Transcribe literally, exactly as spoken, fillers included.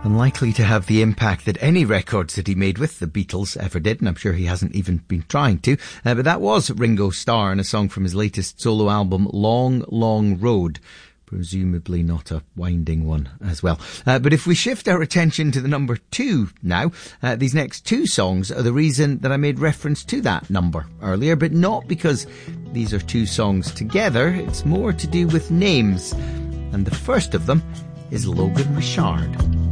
Unlikely to have the impact that any records that he made with the Beatles ever did, and I'm sure he hasn't even been trying to. Uh, but that was Ringo Starr and a song from his latest solo album, Long, Long Road. Presumably not a winding one as well. Uh, but if we shift our attention to the number two now, uh, these next two songs are the reason that I made reference to that number earlier, but not because these are two songs together. It's more to do with names. And the first of them is Logan Richard.